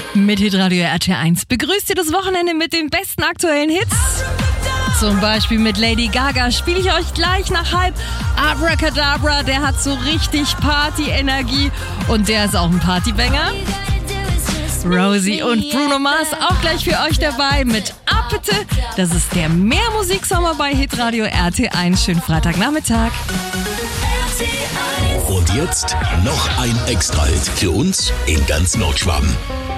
Mit Hitradio RT1 begrüßt ihr das Wochenende mit den besten aktuellen Hits. Zum Beispiel mit Lady Gaga spiele ich euch gleich nach halb. Abracadabra, der hat so richtig Party-Energie und der ist auch ein Partybanger. Rosie und Bruno Mars auch gleich für euch dabei mit Apete. Das ist der Mehrmusiksommer bei Hitradio RT1. Schönen Freitagnachmittag. Und jetzt noch ein Extra-Hit für uns in ganz Nordschwaben.